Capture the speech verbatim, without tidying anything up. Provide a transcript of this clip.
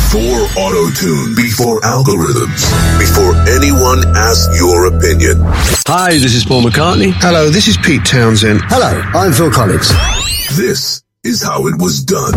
Before auto-tune, before algorithms, before anyone asks your opinion. Hi, this is Paul McCartney. Hello, this is Pete Townsend. Hello, I'm Phil Collins. This is how it was done.